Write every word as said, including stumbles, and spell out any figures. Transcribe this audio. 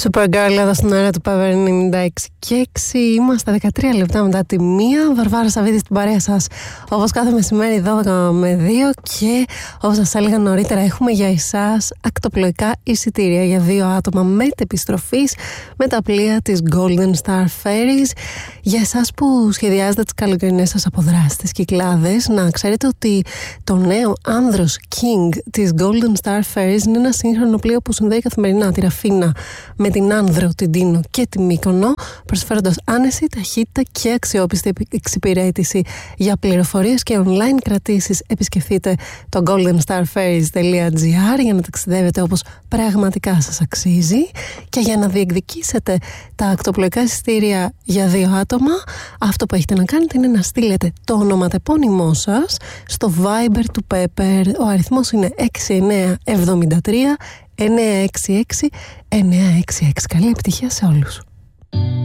Supergirl εδώ στην ώρα του Power ενενήντα έξι και έξι. Είμαστε δεκατρία λεπτά μετά τη μία. Βαρβάρα Σαββίδη στην παρέα σας, όπως κάθε μεσημέρι δώδεκα με δύο. Και όπως σας έλεγα νωρίτερα, έχουμε για εσάς ακτοπλοϊκά εισιτήρια για δύο άτομα μετεπιστροφής με τα πλοία της Golden Star Ferries. Για εσάς που σχεδιάζετε τις καλοκαιρινές σας αποδράσεις, τις Κυκλάδες, να ξέρετε ότι το νέο άνδρος King της Golden Star Ferries είναι ένα σύγχρονο πλοίο που συνδέει καθημερινά τη Ραφίνα με την Άνδρο, την Τίνο και τη Μύκονο, προσφέροντας άνεση, ταχύτητα και αξιόπιστη εξυπηρέτηση. Για πληροφορίες και online κρατήσεις επισκεφτείτε το golden star ferries dot gr για να ταξιδεύετε όπως πραγματικά σας αξίζει. Και για να διεκδικήσετε τα ακτοπλοϊκά εισιτήρια για δύο άτομα, αυτό που έχετε να κάνετε είναι να στείλετε το ονοματεπώνυμό σας στο Viber του Pepper. Ο αριθμός είναι έξι εννιά εβδομήντα τρία εννιά έξι έξι εννιά έξι έξι. Καλή επιτυχία σε όλους.